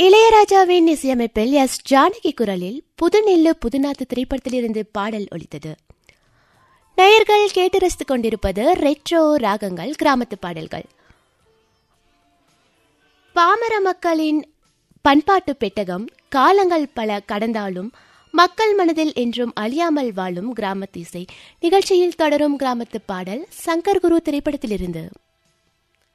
இளையராஜாவின் இசையமைப்பில் எஸ் ஜானகி குரலில் புதுநெல்லு புதுநாத்து திரைப்படத்திலிருந்து பாடல் ஒலித்தது. நேயர்கள் கேட்டு ரசித்துக் கொண்டிருப்பது ரெட்ரோ ராகங்கள் கிராமத்து பாடல்கள். பாமர மக்களின் பண்பாட்டு பெட்டகம் காலங்கள் பல கடந்தாலும் மக்கள் மனதில் என்றும் அழியாமல் வாழும் கிராமத்து இசை நிகழ்ச்சியில் தொடரும் கிராமத்து பாடல் சங்கர் குரு திரைப்படத்திலிருந்து.